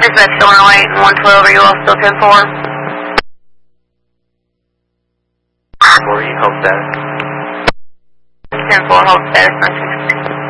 Dispatch 108 and 112, are you all still 10-4? 4, you hold status. 10-4, hold status, 916.